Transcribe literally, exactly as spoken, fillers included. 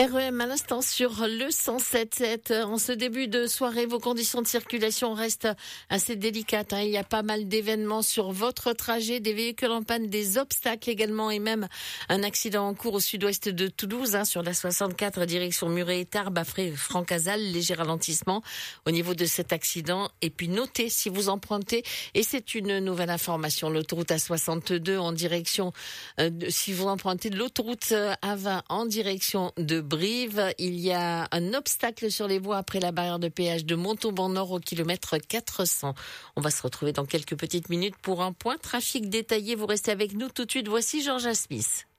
R E M à l'instant sur le cent sept sept. En ce début de soirée, vos conditions de circulation restent assez délicates. Hein. Il y a pas mal d'événements sur votre trajet, des véhicules en panne, des obstacles également et même un accident en cours au sud-ouest de Toulouse, hein, sur la soixante-quatre direction Muret-et-Tarbes, après Francazal, léger ralentissement au niveau de cet accident. Et puis notez si vous empruntez, et c'est une nouvelle information, l'autoroute A soixante-deux en direction, euh, de, si vous empruntez de l'autoroute A vingt en direction de Brive, il y a un obstacle sur les voies après la barrière de péage de Montauban-Nord au kilomètre quatre cents. On va se retrouver dans quelques petites minutes pour un point trafic détaillé. Vous restez avec nous tout de suite. Voici Georgia Smith.